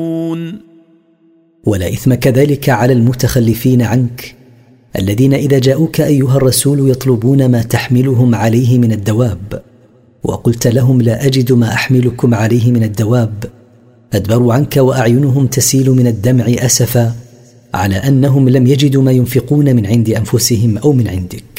ولا إثم كذلك على المتخلفين عنك الذين إذا جاءوك أيها الرسول يطلبون ما تحملهم عليه من الدواب وقلت لهم لا أجد ما أحملكم عليه من الدواب أدبروا عنك وأعينهم تسيل من الدمع أسفا على أنهم لم يجدوا ما ينفقون من عند أنفسهم أو من عندك.